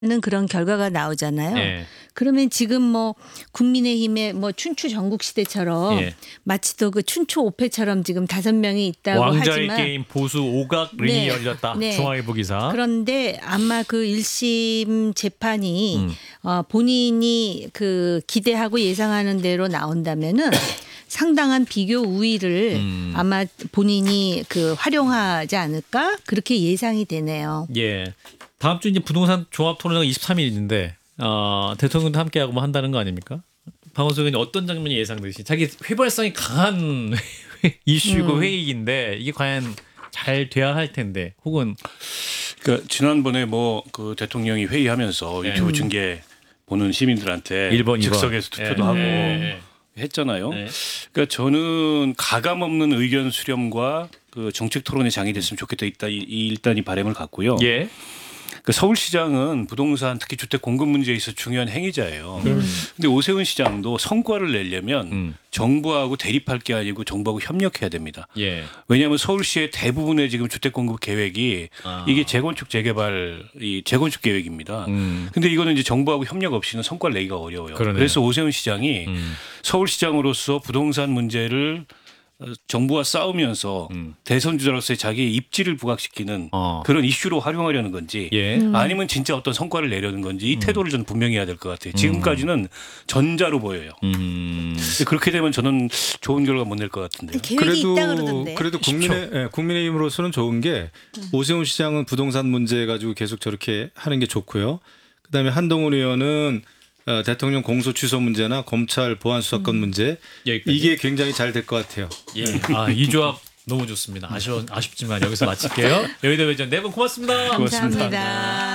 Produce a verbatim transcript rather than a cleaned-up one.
는 그런 결과가 나오잖아요. 예. 그러면 지금 뭐 국민의힘의 뭐 춘추 전국 시대처럼 예. 마치 또 그 춘추 오패처럼 지금 다섯 명이 있다고 왕자의 하지만 게임 보수 오각 링이 네. 열렸다. 네. 중앙일보 기사. 그런데 아마 그 일 심 재판이 음. 어, 본인이 그 기대하고 예상하는 대로 나온다면은 상당한 비교 우위를 음. 아마 본인이 그 활용하지 않을까 그렇게 예상이 되네요. 예. 다음 주 이제 부동산 종합 토론회가 이십삼 일인데 어, 대통령도 함께하고 뭐 한다는 거 아닙니까? 박원석 의원님 어떤 장면이 예상되시? 자기 휘발성이 강한 이슈고 음. 회의인데 이게 과연 잘 돼야 할 텐데 혹은 그러니까 지난번에 뭐 그 대통령이 회의하면서 네. 유튜브 징계 보는 시민들한테 일 번, 이 번. 즉석에서 투표도 예. 하고 예. 했잖아요. 네. 그러니까 저는 가감 없는 의견 수렴과 그 정책 토론의 장이 됐으면 좋겠다. 있다 이, 이 일단 이 바람을 갖고요. 예. 그 서울시장은 부동산 특히 주택 공급 문제에 있어 중요한 행위자예요. 그런데 오세훈 시장도 성과를 내려면 음. 정부하고 대립할 게 아니고 정부하고 협력해야 됩니다. 예. 왜냐하면 서울시의 대부분의 지금 주택 공급 계획이 아. 이게 재건축 재개발 이 재건축 계획입니다. 음. 근데 이거는 이제 정부하고 협력 없이는 성과를 내기가 어려워요. 그러네요. 그래서 오세훈 시장이 음. 서울시장으로서 부동산 문제를 정부와 싸우면서 음. 대선 주자로서의 자기의 입지를 부각시키는 어. 그런 이슈로 활용하려는 건지 예. 아니면 진짜 어떤 성과를 내려는 건지 이 태도를 저는 분명히 해야 될 것 같아요. 지금까지는 전자로 보여요. 음. 근데 그렇게 되면 저는 좋은 결과 못 낼 것 같은데요. 계획이 있다 그러던데. 그래도 국민의 예, 국민의힘으로서는 좋은 게 오세훈 시장은 부동산 문제 가지고 계속 저렇게 하는 게 좋고요. 그다음에 한동훈 의원은 어, 대통령 공소 취소 문제나 검찰 보안 수사권 문제 여기까지. 이게 굉장히 잘 될 것 같아요. 예. 아, 이 조합 너무 좋습니다. 아쉬워 아쉽지만 여기서 마칠게요. 여의도 외전 네 분 고맙습니다. 고맙습니다. 감사합니다.